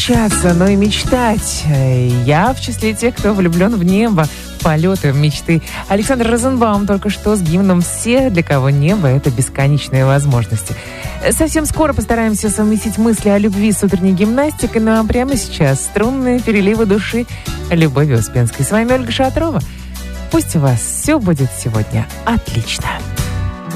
Мчаться, но и мечтать. Я в числе тех, кто влюблен в небо, в полеты, в мечты. Александр Розенбаум только что с гимном «Все, для кого небо — это бесконечные возможности». Совсем скоро постараемся совместить мысли о любви с утренней гимнастикой, ну а прямо сейчас струнные переливы души Любови Успенской. С вами Ольга Шатрова. Пусть у вас все будет сегодня отлично.